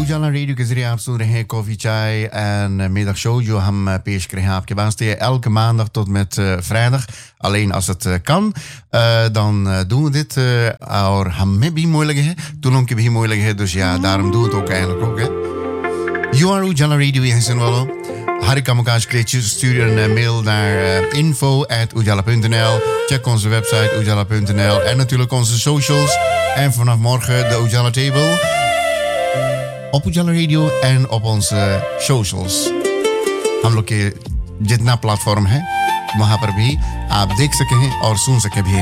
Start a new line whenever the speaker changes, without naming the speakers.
उजाला रेडियो के जरिए आप सुन रहे हैं कॉफी चाय en middagshow जो हम पेश करें हैं आपके वास्ते elke maandag tot met vrijdag. Alleen als het kan, dan doen we dit. और हमें भी mooi लगे है, तुम लोगों के भी mooi लगे है, dus ja, daarom doen we het ook eigenlijk ook. Hè. You are Ujala Radio, je zijn wel. Harry kan elkaar stuur een mail naar info@ujala.nl. Check onze website ujala.nl en natuurlijk onze socials. En vanaf morgen de Ujala Table op Ujala Radio en op onze socials. हम लोग के जितना प्लेटफॉर्म है वहाँ पर भी आप देख सके हैं और सुन सके भी हैं.